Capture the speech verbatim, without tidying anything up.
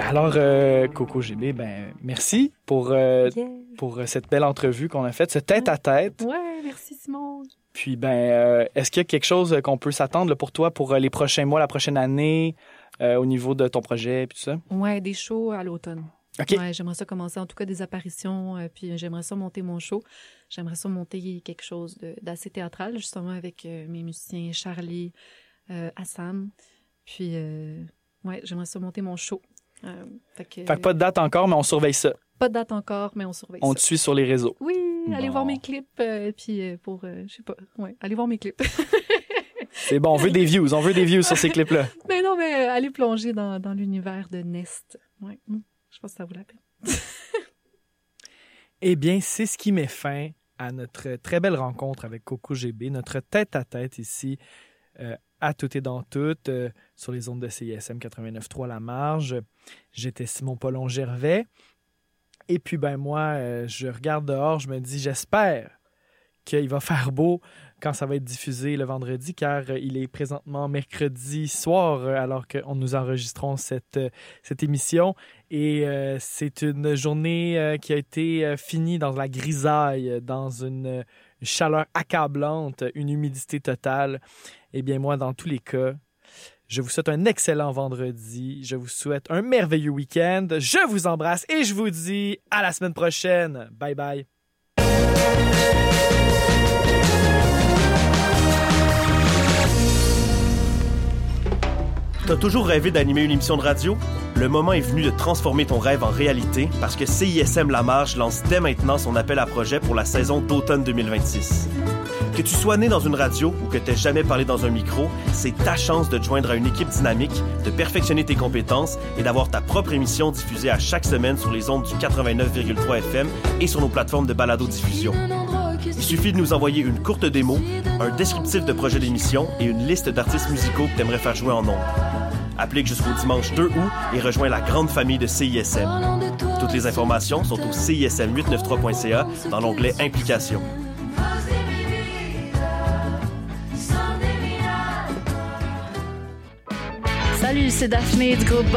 Alors, euh, Coco G B, ben, merci pour, euh, Yeah. pour cette belle entrevue qu'on a faite, ce tête-à-tête. Ouais, merci Simon. Puis, ben, euh, est-ce qu'il y a quelque chose qu'on peut s'attendre là, pour toi pour euh, les prochains mois, la prochaine année, euh, au niveau de ton projet et tout ça? Ouais, des shows à l'automne. OK. Ouais, j'aimerais ça commencer, en tout cas des apparitions, euh, puis j'aimerais ça monter mon show. J'aimerais ça monter quelque chose de, d'assez théâtral, justement, avec euh, mes musiciens Charlie, euh, Assam. Puis, euh, ouais, j'aimerais ça monter mon show. Euh, fait que, Fait que pas de date encore, mais on surveille ça. pas de date encore, mais on surveille On ça. te suit sur les réseaux. Oui, allez Bon. voir mes clips, euh, puis euh, pour, euh, je sais pas, ouais, allez voir mes clips. C'est bon, on veut des views. On veut des views sur ces clips-là. Mais non, mais euh, allez plonger dans, dans l'univers de Nest. Ouais, hum, je pense que ça vaut la peine. Eh bien, c'est ce qui met fin à notre très belle rencontre avec Coco G B, notre tête-à-tête ici, euh, à tout et dans tout, euh, sur les ondes de C I S M quatre-vingt-neuf trois La Marge. J'étais Simon Paulon-Gervais. Et puis, ben moi, euh, je regarde dehors, je me dis, j'espère qu'il va faire beau quand ça va être diffusé le vendredi, car euh, il est présentement mercredi soir, euh, alors que nous enregistrons cette, euh, cette émission. Et euh, c'est une journée euh, qui a été euh, finie dans la grisaille, dans une, euh, une chaleur accablante, une humidité totale. Eh bien, moi, dans tous les cas, je vous souhaite un excellent vendredi. Je vous souhaite un merveilleux week-end. Je vous embrasse et je vous dis à la semaine prochaine. Bye bye. T'as toujours rêvé d'animer une émission de radio? Le moment est venu de transformer ton rêve en réalité parce que C I S M La Marge lance dès maintenant son appel à projet pour la saison d'automne deux mille vingt-six. Que tu sois né dans une radio ou que t'aies jamais parlé dans un micro, c'est ta chance de te joindre à une équipe dynamique, de perfectionner tes compétences et d'avoir ta propre émission diffusée à chaque semaine sur les ondes du quatre-vingt-neuf virgule trois F M et sur nos plateformes de balado-diffusion. Il suffit de nous envoyer une courte démo, un descriptif de projet d'émission et une liste d'artistes musicaux que t'aimerais faire jouer en ondes. Applique jusqu'au dimanche deux août et rejoins la grande famille de C I S M. Toutes les informations sont au C I S M huit cent quatre-vingt-treize point C A dans l'onglet Implications. Salut, c'est Daphné du groupe